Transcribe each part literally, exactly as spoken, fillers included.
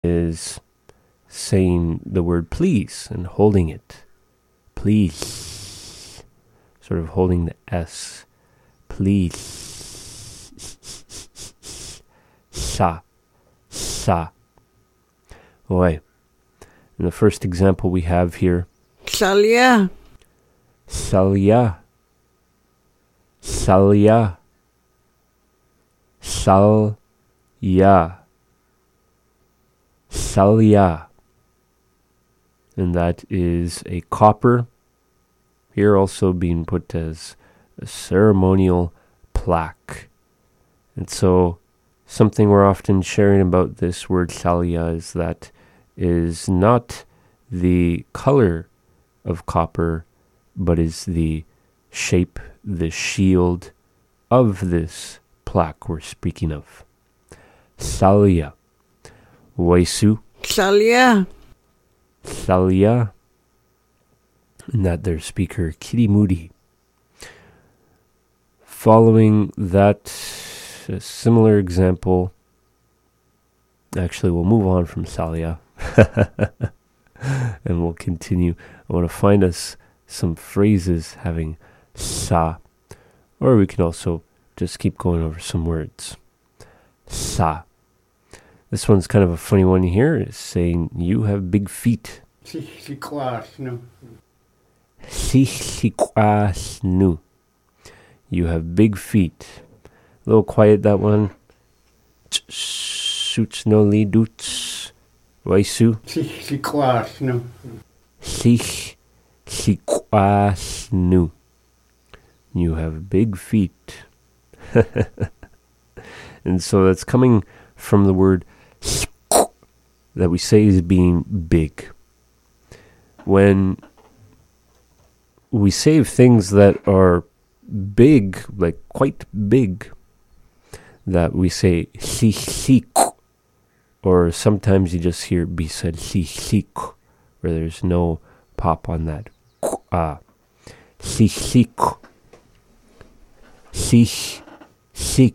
is saying the word please and holding it. Please. Sort of holding the S. Please. Sa. Sa. Oi. And the first example we have here. Salya. Salya. Salya. Salya. Salya. And that is a copper, here also being put as a ceremonial plaque. And so something we're often sharing about this word salya is that is not the color of copper, but is the shape, the shield of this plaque we're speaking of. Salya. Waisu. Salya. Salya. And that their speaker, Kitty Moody. Following that, a similar example. Actually, we'll move on from Salya. And we'll continue. I want to find us some phrases having sa. Or we can also just keep going over some words. Sa. This one's kind of a funny one here. It's saying, you have big feet. Sisikwas-nu. You have big feet. A little quiet, that one. Suits no li doots. Waisu. Sisikwas-nu. Sisikwas-nu. You have big feet. And so that's coming from the word that we say is being big. When we say things that are big, like quite big, that we say si si, or sometimes you just hear it be said si si, where there's no pop on that. Ah, si si, si si.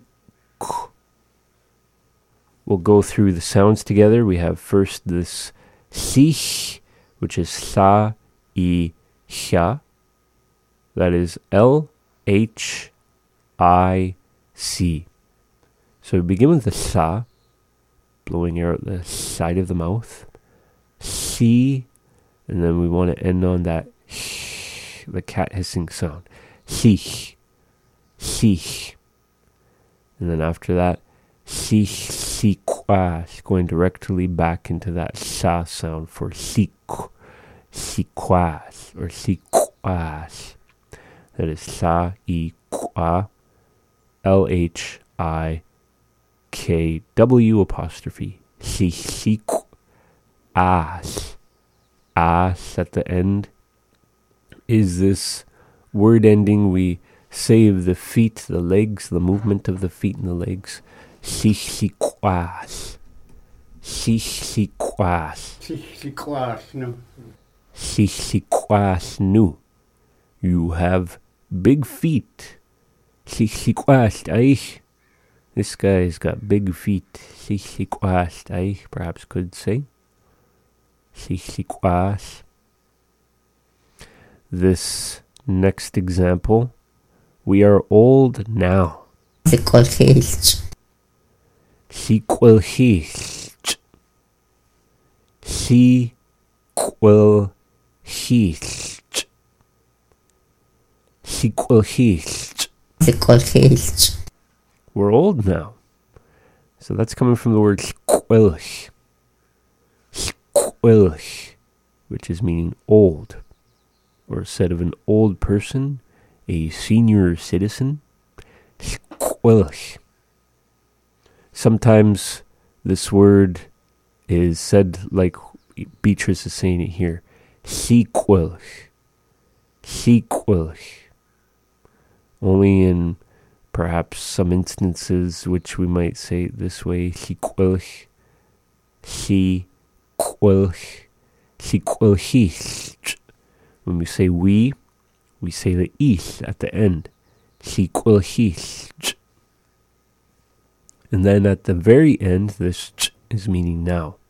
We'll go through the sounds together. We have first this si, which is sa, i, sha. That is L, H, I, C. So we begin with the sa, blowing air out the side of the mouth. Si, and then we want to end on that sh, the cat hissing sound. Si, si. And then after that, si, si, quas, going directly back into that sa sound for si, si, quas, or si, quas. That is sa, i, qua, L, H, I, K, W apostrophe. Si, si, as. As at the end is this word ending. We save the feet, the legs, the movement of the feet and the legs. Si, si, quas. Si, si, quas. Sisikwas-nu. Si, si, quas, nu. You have big feet. Si, si, quas, aich. This guy's got big feet. Si, si, quas, aich, perhaps could say. Si, si, quas. This next example. We are old now. Sikolhist. Sikolhist. Sikolhist. Sikolhist. Sikolhist. We're old now. So that's coming from the word squelch. Squelch, which is meaning old. Or said of an old person, a senior citizen. Squelch. Sometimes this word is said like Beatrice is saying it here. Sequelch. Sequelch. Only in perhaps some instances which we might say it this way. Sequelch. Sequelch. Sequelchist. When we say we, we say the is at the end. Sequelchist. And then at the very end, this ch is meaning now.